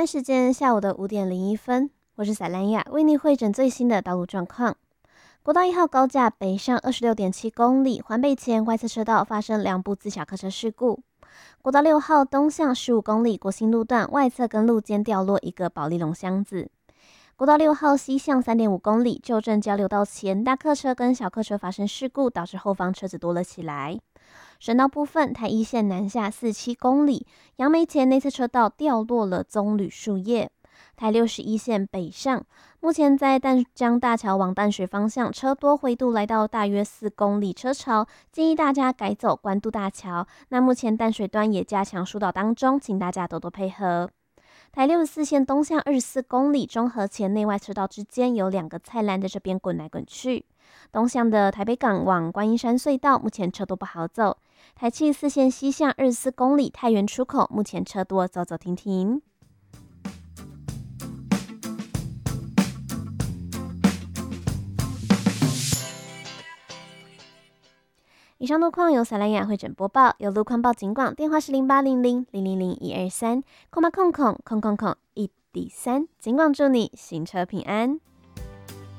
湾时间下午的5:01，我是塞兰雅，为你汇整最新的道路状况。国道1号高架北上26.7公里，环北前外侧车道发生2部自小客车事故。国道6号东向15公里国兴路段外侧跟路肩掉落一个保丽龙箱子。国道6号西向3.5公里旧正交流道前大客车跟小客车发生事故，导致后方车子多了起来。省道部分，台一线南下47公里，杨梅前内侧车道掉落了棕榈树叶。台61线北上，目前在淡江大桥往淡水方向车多回度来到大约4公里车潮，建议大家改走关渡大桥。那目前淡水端也加强疏导当中，请大家多多配合。台64线东向24公里，中和前内外车道之间有2个菜篮在这边滚来滚去。东向的台北港往观音山隧道，目前车多不好走。台74线西向24公里，太原出口目前车多，走走停停。以上路况由撒兰雅汇整播报，有路况报警广，电话是0800000123，空1D3，警广祝你行车平安。